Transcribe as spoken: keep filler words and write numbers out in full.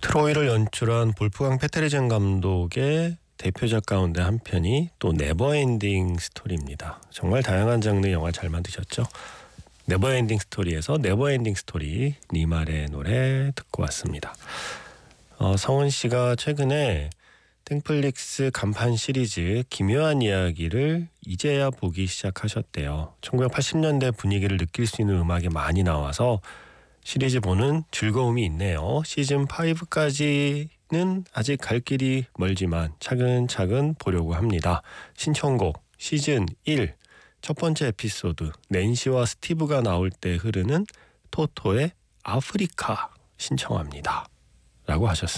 트로이를 연출한 볼프강 페테르젠 감독의 대표작 가운데 한 편이 또 네버엔딩 스토리입니다. 정말 다양한 장르의 영화 잘 만드셨죠. 네버엔딩 스토리에서 네버엔딩 스토리 니말의 노래 듣고 왔습니다. 어, 성은 씨가 최근에 땡플릭스 간판 시리즈 기묘한 이야기를 이제야 보기 시작하셨대요. 천구백팔십 년대 분위기를 느낄 수 있는 음악이 많이 나와서 시리즈 보는 즐거움이 있네요. 시즌 오까지는 아직 갈 길이 멀지만 차근차근 보려고 합니다. 신청곡 시즌 일 첫 번째 에피소드 낸시와 스티브가 나올 때 흐르는 토토의 아프리카 신청합니다. 라고 하셨습니다.